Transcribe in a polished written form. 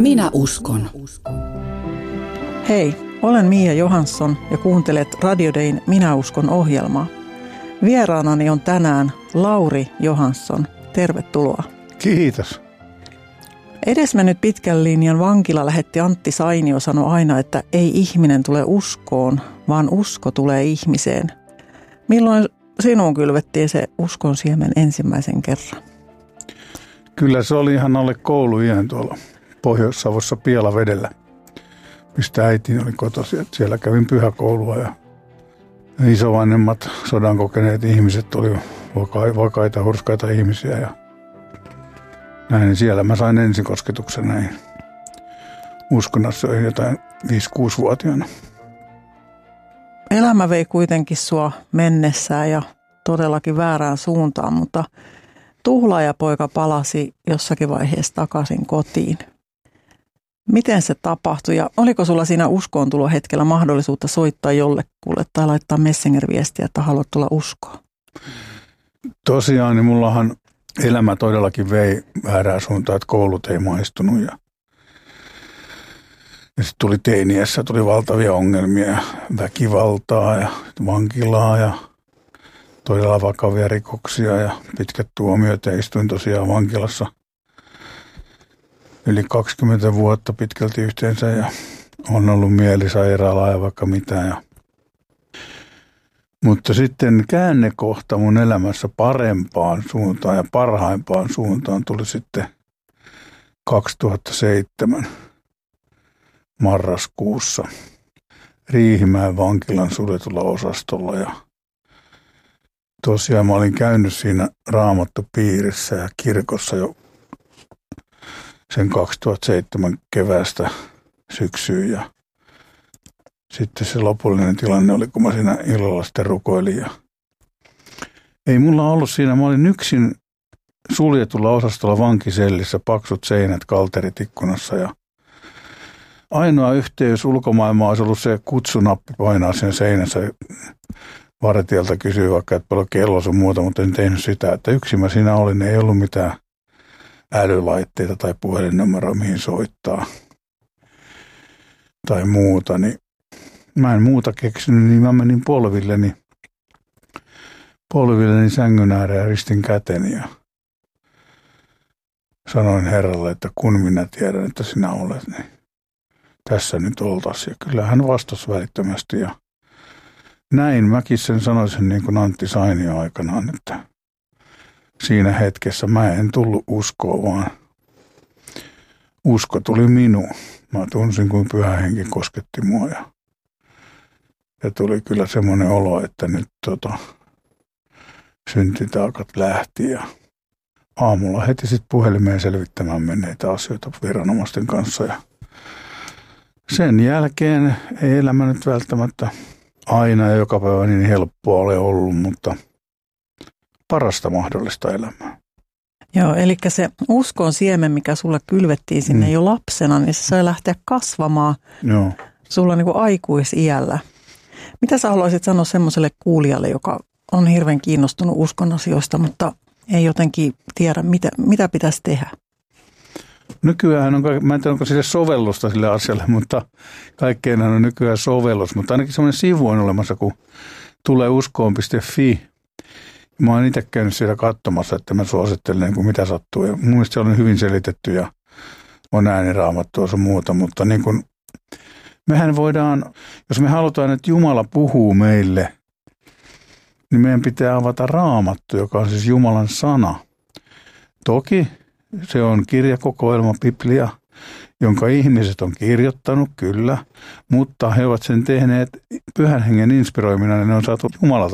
Minä uskon. Hei, olen Mia Johansson ja kuuntelet Radio Dayn Minä uskon -ohjelmaa. Vieraanani on tänään Lauri Johansson. Tervetuloa. Kiitos. Edesmennyt pitkän linjan vankilalähetti Antti Sainio sanoi aina, että ei ihminen tule uskoon, vaan usko tulee ihmiseen. Milloin sinuun kylvettiin se uskon siemen ensimmäisen kerran? Kyllä se oli ihan alle kouluiän tuolla Pohjois-Savossa Pielavedellä, mistä äitini oli kotoisin. Siellä kävin pyhäkoulua ja isovanhemmat sodan kokeneet ihmiset oli vakaita, hurskaita ihmisiä ja näin. Niin siellä mä sain ensikosketuksen näin uskonnossa jotain 5-6-vuotiaana. Elämä vei kuitenkin sua mennessään ja todellakin väärään suuntaan, mutta tuhlaajapoika palasi jossakin vaiheessa takaisin kotiin. Miten se tapahtui ja oliko sulla siinä uskoontulohetkellä mahdollisuutta soittaa jollekulle tai laittaa Messenger-viestiä, että haluat tulla uskoon? Tosiaan, niin mullahan elämä todellakin vei väärään suuntaan, että koulut ei maistunut ja sitten tuli teiniässä, tuli valtavia ongelmia ja väkivaltaa ja vankilaa ja todella vakavia rikoksia ja pitkät tuomiot ja istuin tosiaan vankilassa yli 20 vuotta pitkälti yhteensä ja on ollut mielisairaalaa ja vaikka mitä. Mutta sitten käännekohta mun elämässä parempaan suuntaan ja parhaimpaan suuntaan tuli sitten 2007 marraskuussa Riihimäen vankilan suljetulla osastolla ja tosiaan mä olin käynyt siinä raamattupiirissä ja kirkossa jo sen 2007 keväästä syksyyn ja sitten se lopullinen tilanne oli, kun mä siinä illalla sitten rukoilin ja ei mulla ollut siinä, mä olin yksin suljetulla osastolla vankisellissä, paksut seinät, kalterit ikkunassa ja ainoa yhteys ulkomaailmaan olisi ollut se kutsunappi painaa sen seinässä. Vartijalta kysyi vaikka, että paljon kello sun muuta, mutta en tehnyt sitä, että yksin mä siinä olin, ei ollut mitään älylaitteita tai puhelinnumeroa, mihin soittaa tai muuta, niin mä en muuta keksinyt, niin mä menin polvilleni sängyn ääreen ja ristin käteni ja sanoin Herralle, että kun minä tiedän, että sinä olet, niin tässä nyt oltaisiin. Ja kyllä hän vastasi välittömästi ja näin mäkin sen sanoisin niin kuin Antti Sainio aikanaan, että siinä hetkessä mä en tullut uskoon, vaan usko tuli minuun. Mä tunsin, kuin Pyhä Henki kosketti mua ja tuli kyllä semmoinen olo, että nyt syntitaakat lähti ja aamulla heti sitten puhelimeen selvittämään menneitä asioita viranomaisten kanssa ja sen jälkeen ei elämä nyt välttämättä aina ja joka päivä niin helppoa ole ollut, mutta parasta mahdollista elämää. Joo, eli se uskon siemen, mikä sulle kylvettiin sinne jo lapsena, niin se sai lähteä kasvamaan sulla niin kuin aikuisiällä. Mitä sä haluaisit sanoa semmoiselle kuulijalle, joka on hirveän kiinnostunut uskon asioista, mutta ei jotenkin tiedä, mitä pitäisi tehdä? Nykyään mä en tiedä, onko sille sovellusta sille asialle, mutta kaikkeenhan on nykyään sovellus. Mutta ainakin semmoinen sivu on olemassa, kun tulee uskoon.fi. Mä oon itse käynyt siellä katsomassa, että mä suosittelen, kun mitä sattuu. Ja mun mielestä se on hyvin selitetty ja on ääniraamattua ja muuta. Mutta niin kun, mehän voidaan, jos me halutaan, että Jumala puhuu meille, niin meidän pitää avata Raamattu, joka on siis Jumalan sana. Toki se on kirjakokoelma, Biblia, jonka ihmiset on kirjoittanut, kyllä, mutta he ovat sen tehneet Pyhän Hengen inspiroimina, ja ne on saatu Jumalalta